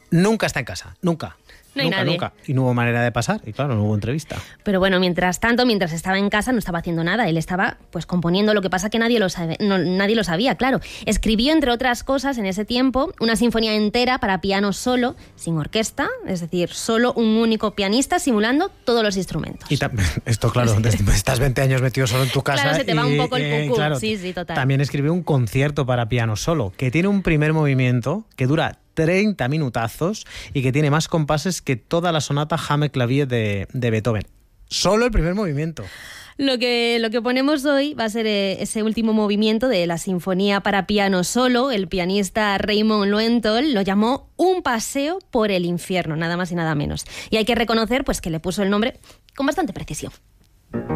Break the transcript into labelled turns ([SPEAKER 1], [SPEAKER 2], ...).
[SPEAKER 1] nunca está en casa, nunca.
[SPEAKER 2] No hay nadie.
[SPEAKER 1] Nunca. Y no hubo manera de pasar, y claro, no hubo entrevista.
[SPEAKER 2] Pero bueno, mientras estaba en casa, no estaba haciendo nada. Él estaba pues componiendo, lo que pasa que nadie lo sabía, claro. Escribió, entre otras cosas, en ese tiempo, una sinfonía entera para piano solo, sin orquesta, es decir, solo un único pianista simulando todos los instrumentos.
[SPEAKER 1] Y esto, claro, estás 20 años metido solo en tu casa.
[SPEAKER 2] Claro, se te va un poco el cucú.
[SPEAKER 1] Claro,
[SPEAKER 2] sí, total.
[SPEAKER 1] También escribió un concierto para piano solo, que tiene un primer movimiento que dura 30 minutazos y que tiene más compases que toda la sonata Hammel-Clavier de Beethoven. Solo el primer movimiento.
[SPEAKER 2] Lo que ponemos hoy va a ser ese último movimiento de la sinfonía para piano solo. El pianista Raymond Loewenthal lo llamó un paseo por el infierno, nada más y nada menos. Y hay que reconocer pues que le puso el nombre con bastante precisión.